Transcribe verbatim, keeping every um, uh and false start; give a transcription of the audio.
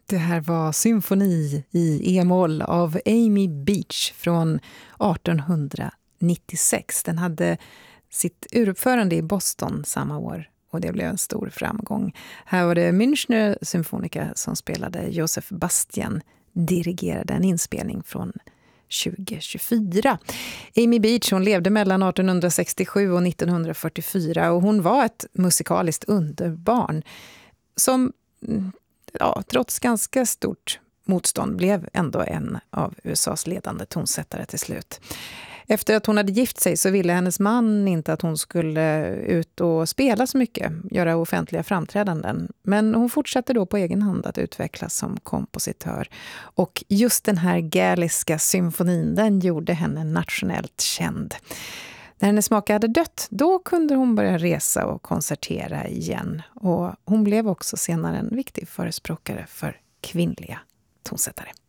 Det här var symfoni i e-moll av Amy Beach från artonhundranittiosex. Den hade sitt uruppförande i Boston samma år och det blev en stor framgång. Här var det Münchner Symfonica som spelade. Josef Bastian dirigerade en inspelning från tjugo tjugofyra. Amy Beach, hon levde mellan artonhundrasextiosju och nittonhundrafyrtiofyra och hon var ett musikaliskt underbarn som, ja, trots ganska stort motstånd blev ändå en av U S A:s ledande tonsättare till slut. Efter att hon hade gift sig så ville hennes man inte att hon skulle ut och spela så mycket, göra offentliga framträdanden. Men hon fortsatte då på egen hand att utvecklas som kompositör. Och just den här gäliska symfonin, den gjorde henne nationellt känd. När hennes maka hade dött, då kunde hon börja resa och konsertera igen. Och hon blev också senare en viktig förespråkare för kvinnliga tonsättare.